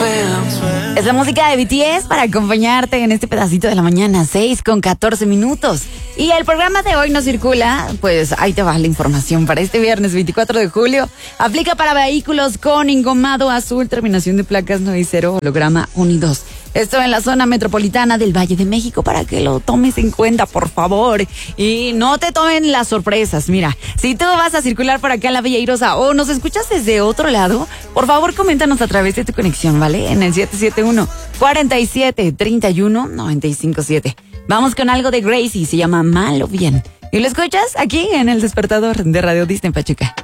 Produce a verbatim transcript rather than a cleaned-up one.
Es la música de B T S para acompañarte en este pedacito de la mañana, seis con catorce minutos. Y el programa de hoy no circula, pues ahí te va la información para este viernes veinticuatro de julio. Aplica para vehículos con engomado azul, terminación de placas noventa y cero, holograma uno y dos. Esto en la zona metropolitana del Valle de México, para que lo tomes en cuenta, por favor. Y no te tomen las sorpresas. Mira, si tú vas a circular por acá en la Villa Airosa o nos escuchas desde otro lado, por favor coméntanos a través de tu conexión, ¿vale? En el siete siete uno, cuatro siete, tres uno, nueve cinco siete. Vamos con algo de Gracie, se llama Mal o Bien. ¿Y lo escuchas aquí en El Despertador de Radio Disney Pachuca?